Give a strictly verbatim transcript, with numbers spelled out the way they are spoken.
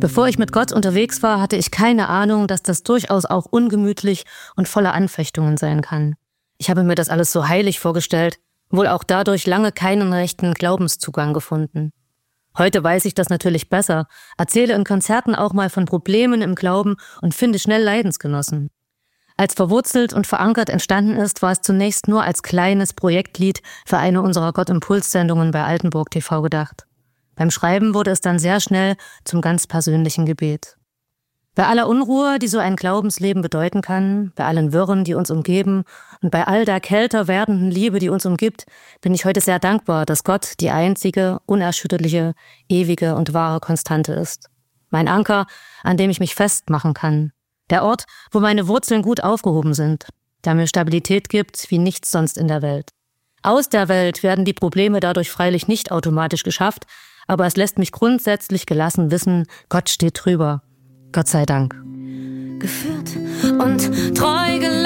Bevor ich mit Gott unterwegs war, hatte ich keine Ahnung, dass das durchaus auch ungemütlich und voller Anfechtungen sein kann. Ich habe mir das alles so heilig vorgestellt, wohl auch dadurch lange keinen rechten Glaubenszugang gefunden. Heute weiß ich das natürlich besser, erzähle in Konzerten auch mal von Problemen im Glauben und finde schnell Leidensgenossen. Als verwurzelt und verankert entstanden ist, war es zunächst nur als kleines Projektlied für eine unserer Gott-Impuls-Sendungen bei Altenburg T V gedacht. Beim Schreiben wurde es dann sehr schnell zum ganz persönlichen Gebet. Bei aller Unruhe, die so ein Glaubensleben bedeuten kann, bei allen Wirren, die uns umgeben und bei all der kälter werdenden Liebe, die uns umgibt, bin ich heute sehr dankbar, dass Gott die einzige, unerschütterliche, ewige und wahre Konstante ist. Mein Anker, an dem ich mich festmachen kann. Der Ort, wo meine Wurzeln gut aufgehoben sind, der mir Stabilität gibt wie nichts sonst in der Welt. Aus der Welt werden die Probleme dadurch freilich nicht automatisch geschafft, aber es lässt mich grundsätzlich gelassen wissen, Gott steht drüber. Gott sei Dank. Geführt und treu gelassen.